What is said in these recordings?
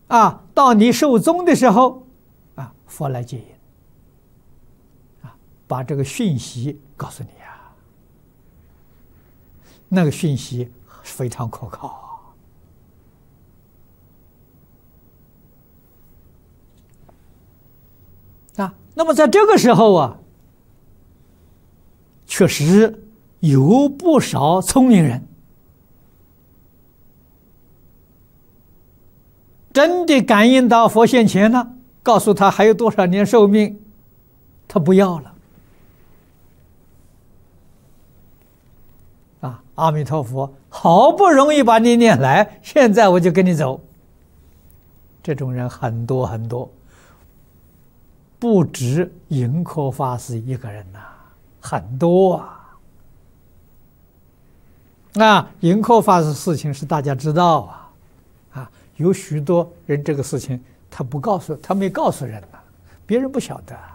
到你寿终的时候，佛来接引，把这个讯息告诉你那个讯息非常可靠那么在这个时候确实有不少聪明人真的感应到佛现前了，告诉他还有多少年寿命，他不要了阿弥陀佛，好不容易把你念来，现在我就跟你走。这种人很多很多，不止盈科法师一个人很多盈科法师事情是大家知道有许多人这个事情他不告诉，他没告诉人别人不晓得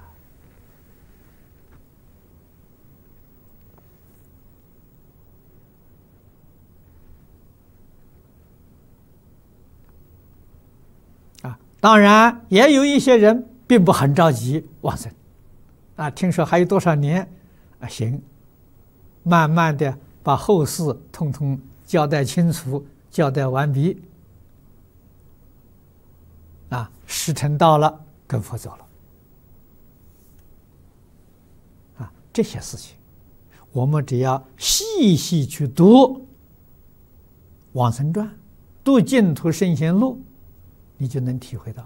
当然也有一些人并不很着急往生听说还有多少年行，慢慢的把后事统统交代清楚，交代完毕时辰到了，跟佛走了这些事情我们只要细细去读往生传，读净土圣贤录，你就能体会到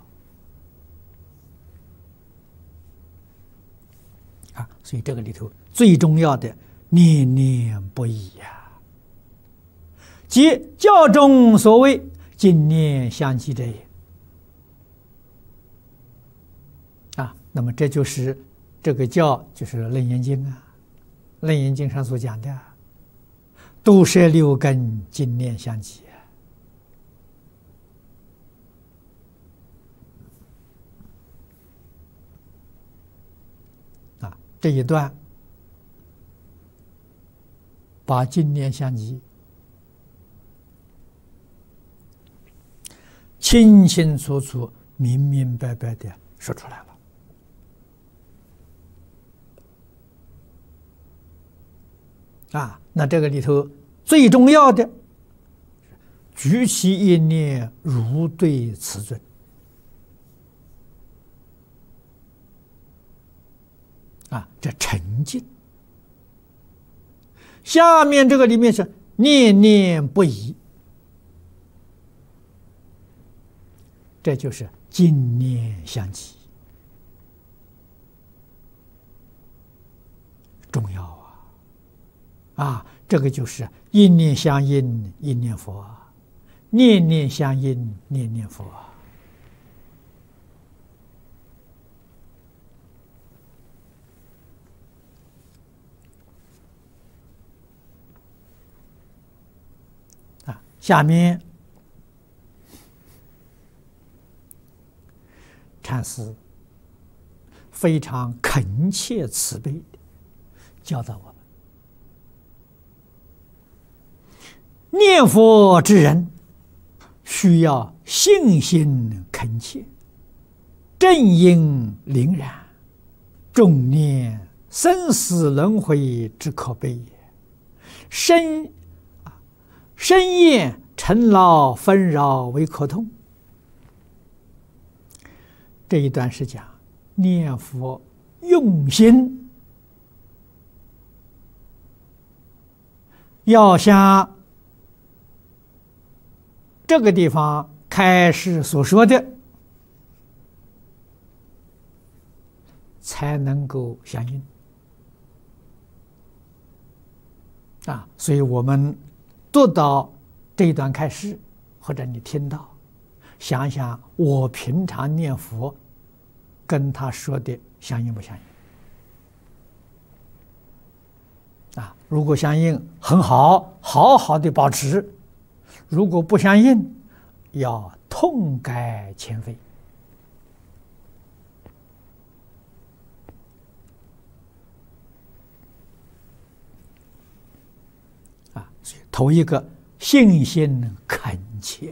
所以这个里头最重要的念念不已即教中所谓净念相继者也那么这就是这个教，就是《楞严经》楞严经上所讲的度摄六根，净念相继这一段把净念相继清清楚楚、明明白白的说出来了那这个里头最重要的，举起一念如对此尊这沉静。下面这个里面是念念不已，这就是净念相继，重要这个就是一念相应一念佛，念念相应念念佛下面禅师非常恳切慈悲地教导我们，念佛之人需要信心恳切，正因凛然，重念生死轮回之可悲也，深厌尘劳纷扰为可痛。这一段是讲念佛用心，要像这个地方开始所说的，才能够相应所以我们读到这一段开始，或者你听到，想想我平常念佛跟他说的相应不相应如果相应很好，好好的保持；如果不相应，要痛改前非所以头一个信心恳切